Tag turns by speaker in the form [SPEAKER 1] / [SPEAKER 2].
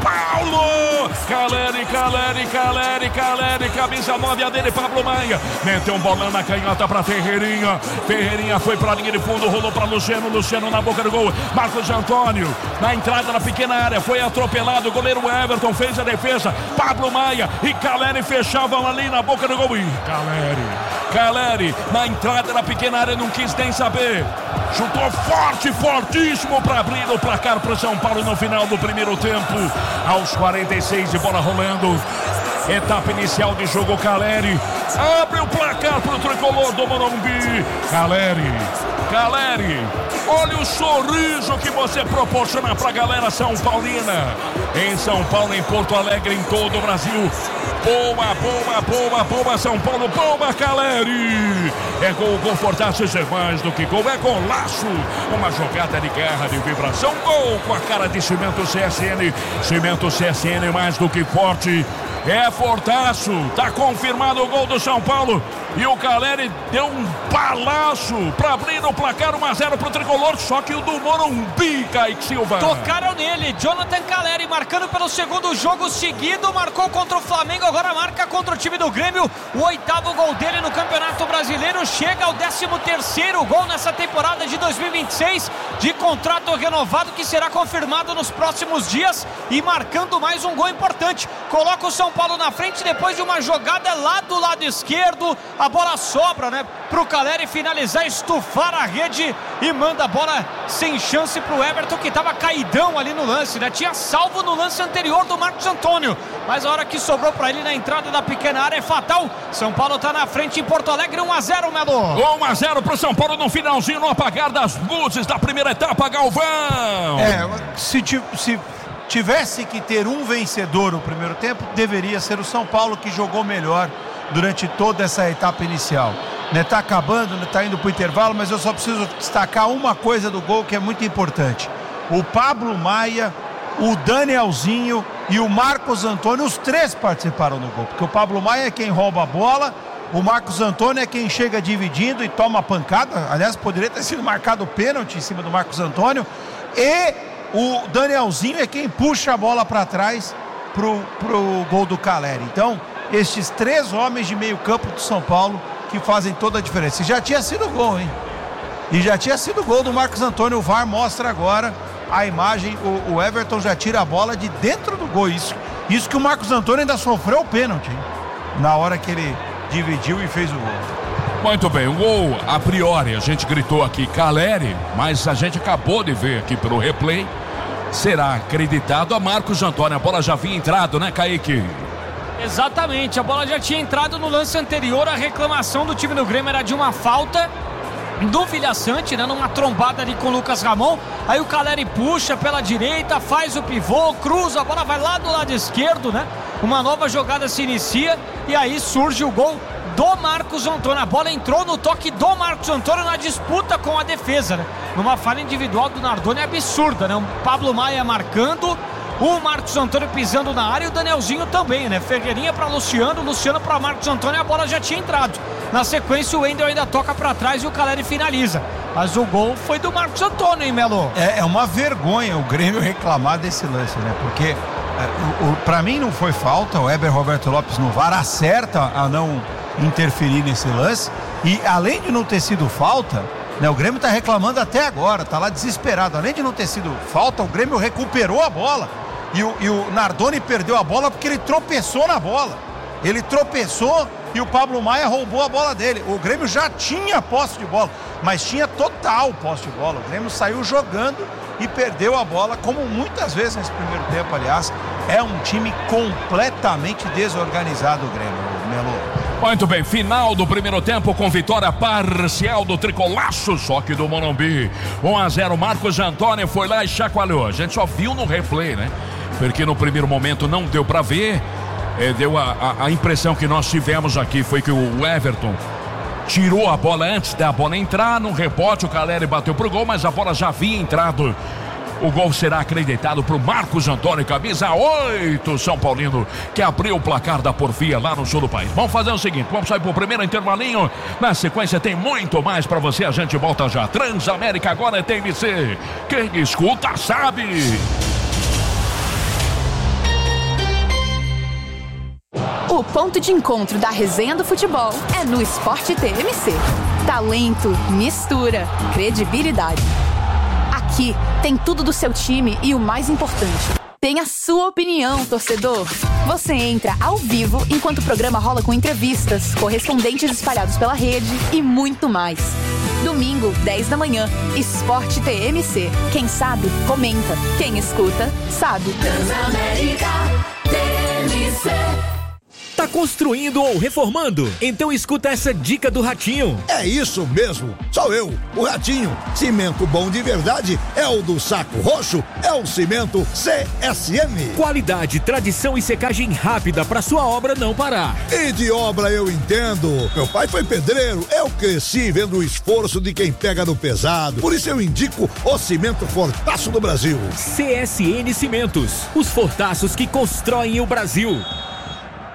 [SPEAKER 1] Paulo. Caleri, camisa 9, a dele, Pablo Maia. Meteu um bolão na canhota pra Ferreirinha. Ferreirinha foi pra linha de fundo, rolou pra Luciano na boca do gol. Marcos Antônio, na entrada da pequena área, foi atropelado. O goleiro Everton fez a defesa. Pablo Maia e Caleri fechavam ali na boca do gol. E Caleri, na entrada da pequena área, não quis nem saber. Chutou fortíssimo para abrir o placar para São Paulo no final do primeiro tempo. Aos 46 de bola rolando. Etapa inicial de jogo, Caleri abre o placar para o tricolor do Morumbi. Caleri, olha o sorriso que você proporciona para a galera São Paulina. Em São Paulo, em Porto Alegre, em todo o Brasil. Boa, São Paulo, boa, Caleri. É gol confortável, isso é mais do que gol, é golaço. Uma jogada de guerra, de vibração, gol com a cara de Cimento CSN. Cimento CSN mais do que forte. É fortaço, tá confirmado o gol do São Paulo. E o Caleri deu um balaço para abrir o placar 1-0 pro tricolor. Só que o do Morumbi, Kaique Silva.
[SPEAKER 2] Tocaram nele, Jonathan Caleri marcando pelo segundo jogo seguido. Marcou contra o Flamengo, agora marca contra o time do Grêmio. O 8º gol dele no Campeonato Brasileiro. Chega ao 13º gol nessa temporada de 2026. De contrato renovado que será confirmado nos próximos dias. E marcando mais um gol importante. Coloca o São Paulo na frente depois de uma jogada lá do lado esquerdo. A bola sobra, né, pro Caleri finalizar, estufar a rede e manda a bola sem chance pro Everton, que tava caidão ali no lance, né? Tinha salvo no lance anterior do Marcos Antônio, mas a hora que sobrou pra ele na entrada da pequena área é fatal. São Paulo tá na frente em Porto Alegre, 1-0, Melo.
[SPEAKER 1] 1-0 pro São Paulo no finalzinho, no apagar das luzes da primeira etapa, Galvão.
[SPEAKER 3] Se tivesse que ter um vencedor no primeiro tempo, deveria ser o São Paulo, que jogou melhor durante toda essa etapa inicial, né? Tá acabando, né? Tá indo pro intervalo, mas eu só preciso destacar uma coisa do gol que é muito importante. O Pablo Maia, o Danielzinho e o Marcos Antônio, os três participaram do gol, porque o Pablo Maia é quem rouba a bola, o Marcos Antônio é quem chega dividindo e toma pancada. Aliás, poderia ter sido marcado o pênalti em cima do Marcos Antônio, e o Danielzinho é quem puxa a bola para trás pro gol do Caleri. Então, estes três homens de meio campo do São Paulo que fazem toda a diferença. E já tinha sido gol, hein? E já tinha sido gol do Marcos Antônio. O VAR mostra agora a imagem. O Everton já tira a bola de dentro do gol. Isso que o Marcos Antônio ainda sofreu o pênalti, hein? Na hora que ele dividiu e fez o gol.
[SPEAKER 1] Muito bem, o gol a priori, a gente gritou aqui Caleri, mas a gente acabou de ver aqui pelo replay. Será acreditado a Marcos Antônio. A bola já havia entrado, né, Kaique?
[SPEAKER 2] Exatamente, a bola já tinha entrado no lance anterior. A reclamação do time do Grêmio era de uma falta do Vilhaçante, né, numa trombada ali com o Lucas Ramon. Aí o Caleri puxa pela direita, faz o pivô, cruza, a bola vai lá do lado esquerdo, né? Uma nova jogada se inicia e aí surge o gol do Marcos Antônio. A bola entrou no toque do Marcos Antônio na disputa com a defesa, né? Numa falha individual do Nardoni absurda, né? O Pablo Maia marcando, o Marcos Antônio pisando na área e o Danielzinho também, né? Ferreirinha para Luciano para Marcos Antônio. A bola já tinha entrado. Na sequência o Wendel ainda toca para trás e o Caleri finaliza. Mas o gol foi do Marcos Antônio, hein, Melo?
[SPEAKER 3] É uma vergonha o Grêmio reclamar desse lance, né? Porque para mim não foi falta. O Heber Roberto Lopes no VAR acerta a não interferir nesse lance. E além de não ter sido falta, né, o Grêmio tá reclamando até agora, tá lá desesperado. Além de não ter sido falta, o Grêmio recuperou a bola. E o Nardoni perdeu a bola porque ele tropeçou na bola. Ele tropeçou e o Pablo Maia roubou a bola dele. O Grêmio já tinha posse de bola, mas tinha total posse de bola. O Grêmio saiu jogando e perdeu a bola, como muitas vezes nesse primeiro tempo, aliás. É um time completamente desorganizado, o Grêmio, Melo.
[SPEAKER 1] Muito bem, final do primeiro tempo com vitória parcial do Tricolaço, só que do Morumbi. 1-0, Marcos Antônio foi lá e chacoalhou. A gente só viu no replay, né? Porque no primeiro momento não deu pra ver. Deu a impressão que nós tivemos aqui foi que o Everton tirou a bola antes da bola entrar. No rebote o Caleri bateu pro gol, mas a bola já havia entrado. O gol será acreditado pro Marcos Antônio, camisa 8, São Paulino, que abriu o placar da Porfia lá no sul do país. Vamos fazer o seguinte, vamos sair pro primeiro intervalinho. Na sequência tem muito mais pra você, a gente volta já. Transamérica agora é TMC. Quem escuta sabe.
[SPEAKER 4] ponto de encontro da resenha do futebol é no Sport TMC. Talento, mistura, credibilidade. Aqui tem tudo do seu time e o mais importante, tem a sua opinião, torcedor. Você entra ao vivo enquanto o programa rola com entrevistas, correspondentes espalhados pela rede e muito mais. Domingo, 10 da manhã, Sport TMC. Quem sabe, comenta. Quem escuta, sabe.
[SPEAKER 5] Transamérica TMC.
[SPEAKER 6] Tá construindo ou reformando? Então escuta essa dica do Ratinho.
[SPEAKER 7] É isso mesmo, sou eu, o Ratinho. Cimento bom de verdade é o do Saco Roxo, é o cimento CSM.
[SPEAKER 6] Qualidade, tradição e secagem rápida pra sua obra não parar.
[SPEAKER 7] E de obra eu entendo. Meu pai foi pedreiro, eu cresci vendo o esforço de quem pega no pesado. Por isso eu indico o cimento Fortaço do Brasil.
[SPEAKER 6] CSN Cimentos, os fortaços que constroem o Brasil.